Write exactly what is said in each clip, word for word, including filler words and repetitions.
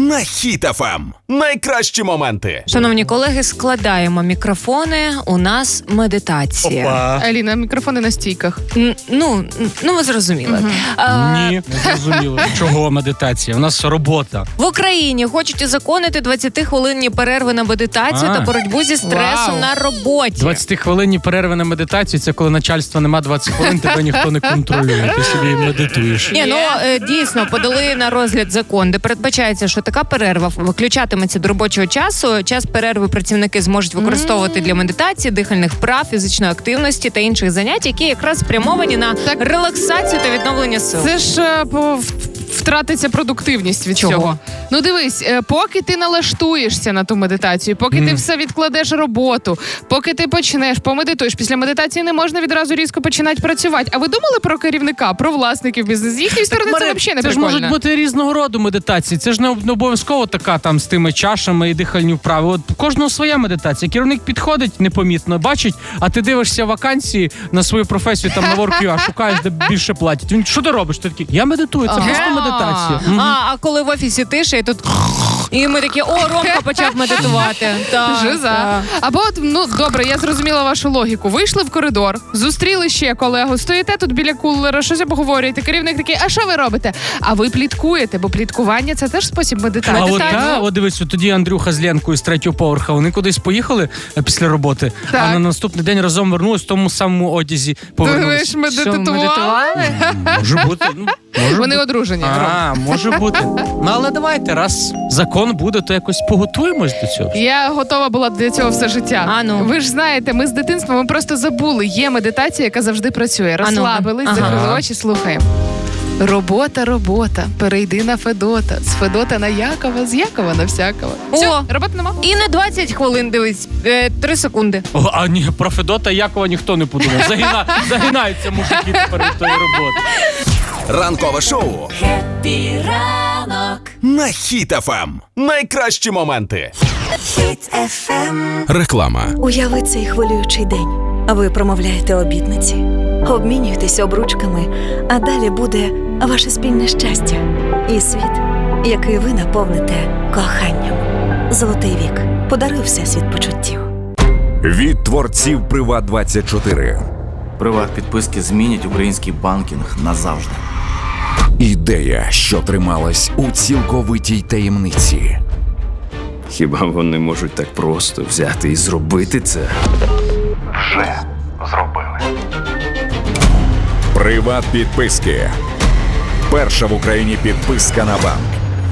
на Хіт еф ем. Найкращі моменти. Шановні колеги, складаємо мікрофони. У нас медитація. Опа. Аліна, мікрофони на стійках. Н- ну, ну, ви зрозуміли. Угу. А, Ні, не зрозуміло. Чого медитація? У нас робота. В Україні хочуть узаконити двадцятихвилинні перерви на медитацію А. та боротьбу зі стресом Вау. на роботі. двадцятихвилинні перерви на медитацію – це коли начальства нема двадцять хвилин, тебе ніхто не контролює. Ти собі медитуєш. Ні, ну е, дійсно подали на розгляд закон, де передбачається, що така перерва виключатиметься до робочого часу. Час перерви працівники зможуть використовувати для медитації, дихальних вправ, фізичної активності та інших занять, які якраз спрямовані на Так. релаксацію та відновлення сил. Це ж е, по- в- втратиться продуктивність від Чого? цього. Ну дивись, е, поки ти налаштуєшся на ту медитацію, поки Mm. ти все відкладеш роботу, поки ти почнеш, помедитуєш, після медитації не можна відразу різко починати працювати. А ви думали про керівника, про власників бізнесу? З їхньої сторони це Марин, взагалі не це ж прикольно. можуть бути різного роду медитації. Це ж не об- не обов'язково така там з тими чашами і дихальні вправи. От у кожного своя медитація. Керівник підходить непомітно, бачить, а ти дивишся вакансії на свою професію там на WorkUA, шукаєш, де більше платять. Він, що ти робиш? Ти такий, я медитую, це Ага. просто медитація. Мгм. А, а коли в офісі тиша, і тут і ми такі, о, Ромка почав медитувати. Так, Жиза. так. Або от, ну добре, я зрозуміла вашу логіку. Вийшли в коридор, зустріли ще колегу, стоїте тут біля кулера, щось обговорюєте. Керівник такий, а що ви робите? А ви пліткуєте, бо пліткування це теж спосіб А медитації. от, Медитацію. та, от дивись, от тоді Андрюха з Ленкою з третього поверха, вони кудись поїхали е, після роботи, Так. а на наступний день разом вернулись в тому самому одязі, повернулись. ж медитували? Все, медитували? Може бути. Ну, може Вони бути. одружені. А, може бути. Ну, але давайте, раз закон буде, то якось поготуємось до цього. Я готова була для цього все життя. А ну. Ви ж знаєте, ми з дитинства ми просто забули. Є медитація, яка завжди працює. А ну. Розслабились, Ага. закрили очі, слухаємо. Робота, робота, перейди на Федота. З Федота на Якова, з Якова на всякого. Все, О. роботи нема. І не двадцять хвилин, дивись, е, три секунди. О, а ні, про Федота і Якова ніхто не подумав. Загина, загинаються мужики тепер від тої роботи. Ранкове шоу Хеппі ранок. на Хіт еф ем. Найкращі моменти. Хіт еф ем. Реклама. Уяви цей хвилюючий день. Ви промовляєте обітниці, обмінюєтесь обручками, а далі буде ваше спільне щастя і світ, який ви наповните коханням. Золотий вік подарує всесвіт почуттів. Від творців Приват двадцять чотири. Приват-підписки змінять український банкінг назавжди. Ідея, що трималась у цілковитій таємниці. Хіба вони можуть так просто взяти і зробити це? Вже зробили. Приват підписки. Перша в Україні підписка на банк.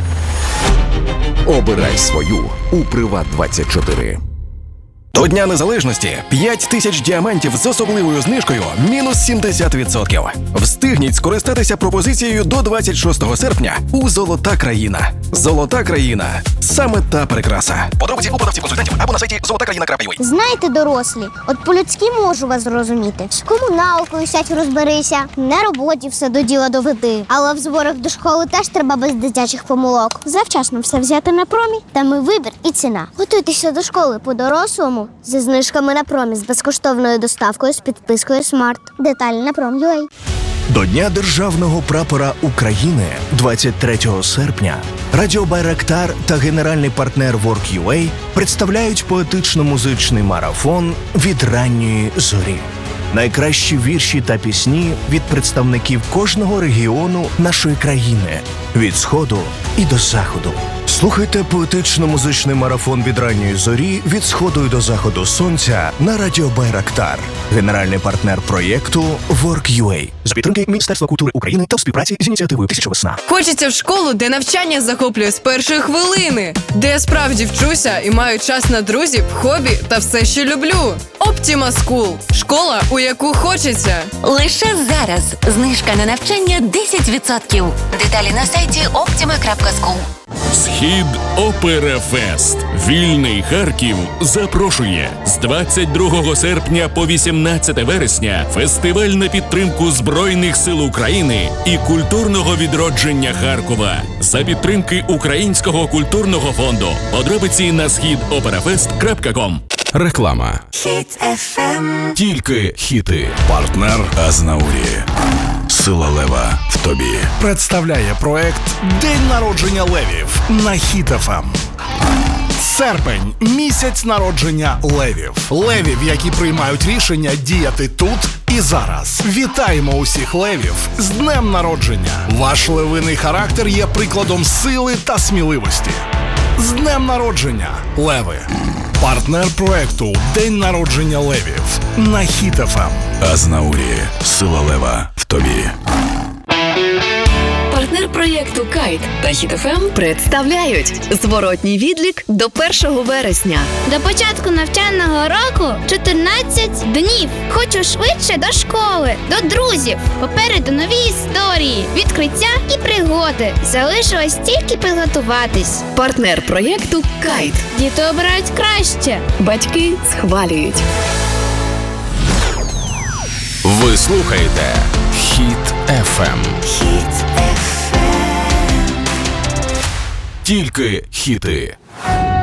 Обирай свою у Приват двадцять чотири. До Дня Незалежності п'ять тисяч діамантів з особливою знижкою мінус сімдесят відсотків. Встигніть скористатися пропозицією до двадцять шостого серпня у «Золота країна». «Золота країна» – саме та прикраса. Подробиці у продавців-консультантів або на сайті золота країна крапка ю а. Знаєте, дорослі, от по-людськи можу вас зрозуміти. З комуналкою сядь розберися, на роботі все до діла доведи. Але в зборах до школи теж треба без дитячих помилок. Завчасно все взяти на промі, там і вибір, і ціна. Готуйтеся до школи по-дорослому зі знижками на промі, з безкоштовною доставкою, з підпискою «Смарт». Деталі на пром крапка ю а. До Дня Державного прапора України двадцять третього серпня Радіо Байрактар та генеральний партнер WorkUA представляють поетично-музичний марафон «Від ранньої зорі». Найкращі вірші та пісні від представників кожного регіону нашої країни – від сходу і до заходу. Слухайте поетично-музичний марафон «Від ранньої зорі» від сходу і до заходу сонця на Радіо Байрактар. Генеральний партнер проєкту WorkUA. За підтримки Міністерства культури України та в співпраці з ініціативою «Тисяча весна». Хочеться в школу, де навчання захоплює з першої хвилини, де я справді вчуся і маю час на друзів, хобі та все, що люблю. Optima School – школа, у яку хочеться. Лише зараз знижка на навчання десять відсотків. Деталі на сайті optima крапка скул. Схід Операфест. Вільний Харків запрошує з двадцять другого серпня по вісімнадцяте вересня фестиваль на підтримку Збройних сил України і культурного відродження Харкова за підтримки Українського культурного фонду. Подробиці на схід операфест крапка ком. Реклама. Хіт еф ем. Тільки хіти. Партнер Азнаурі. Сила лева в тобі. Представляє проект День народження левів на Хіт еф ем. Серпень – місяць народження левів. Левів, які приймають рішення діяти тут і зараз. Вітаємо усіх левів з днем народження. Ваш левиний характер є прикладом сили та сміливості. З днем народження, леви! Партнер проекту День народження левів на Хіт еф ем. Азнаурі. Сила лева в тобі. Партнер проєкту «Кайт» та Хіт еф ем представляють зворотній відлік до першого вересня. До початку навчального року чотирнадцять днів. Хочу швидше до школи, до друзів. Попереду нові історії, відкриття і пригоди. Залишилось тільки підготуватись. Партнер проєкту «Кайт». Діти обирають краще. Батьки схвалюють. Ви слухаєте Хіт еф ем. Хіт еф ем. Тільки хіти.